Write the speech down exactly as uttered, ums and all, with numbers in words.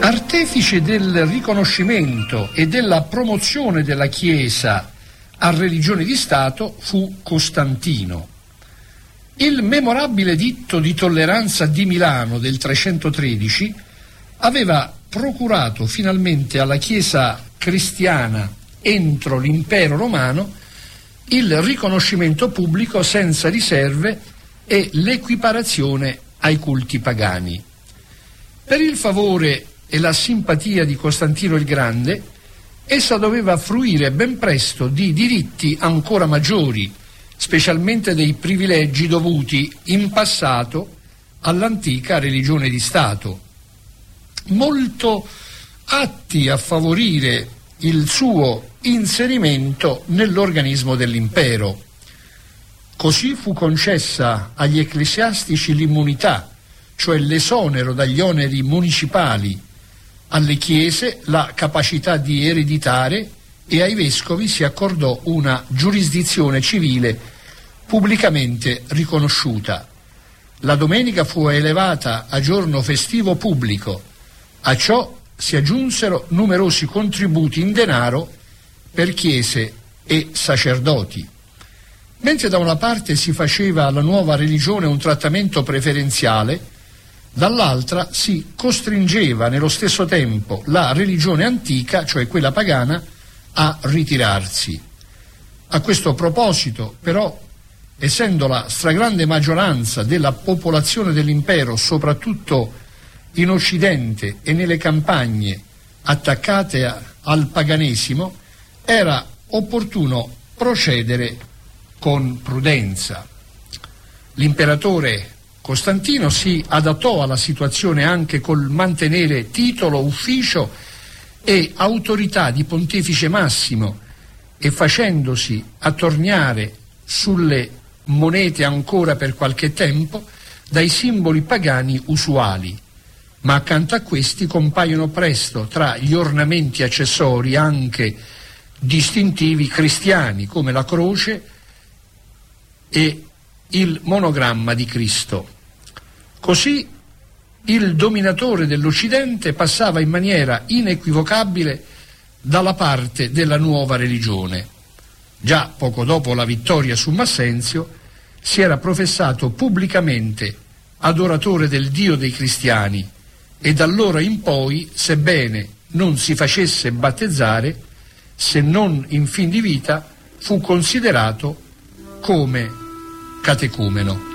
Artefice del riconoscimento e della promozione della Chiesa a religione di Stato fu Costantino. Il memorabile editto di tolleranza di Milano del trecentotredici aveva procurato finalmente alla Chiesa cristiana entro l'impero romano il riconoscimento pubblico senza riserve e l'equiparazione ai culti pagani. Per il favore e la simpatia di Costantino il Grande, essa doveva fruire ben presto di diritti ancora maggiori, specialmente dei privilegi dovuti in passato all'antica religione di Stato, molto atti a favorire il suo inserimento nell'organismo dell'impero. Così fu concessa agli ecclesiastici l'immunità, cioè l'esonero dagli oneri municipali, alle chiese la capacità di ereditare e ai vescovi si accordò una giurisdizione civile pubblicamente riconosciuta. La domenica fu elevata a giorno festivo pubblico. A ciò si aggiunsero numerosi contributi in denaro per chiese e sacerdoti. Mentre da una parte si faceva alla nuova religione un trattamento preferenziale, dall'altra si costringeva nello stesso tempo la religione antica, cioè quella pagana, a ritirarsi. A questo proposito, però, essendo la stragrande maggioranza della popolazione dell'impero, soprattutto in Occidente e nelle campagne, attaccate a, al paganesimo, era opportuno procedere con prudenza. L'imperatore Costantino si adattò alla situazione anche col mantenere titolo, ufficio e autorità di pontefice massimo e facendosi attorniare sulle monete ancora per qualche tempo dai simboli pagani usuali, ma accanto a questi compaiono presto tra gli ornamenti accessori anche distintivi cristiani come la croce e il monogramma di Cristo. Così il dominatore dell'Occidente passava in maniera inequivocabile dalla parte della nuova religione. Già poco dopo la vittoria su Massenzio si era professato pubblicamente adoratore del Dio dei cristiani e da allora in poi, sebbene non si facesse battezzare, se non in fin di vita, fu considerato come catecumeno.